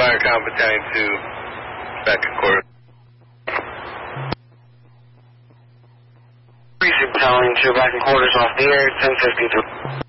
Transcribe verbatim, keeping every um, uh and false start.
Fire Comp Battalion two, back at quarters. Precinct Battalion two, back in quarters off the air, ten fifty-two.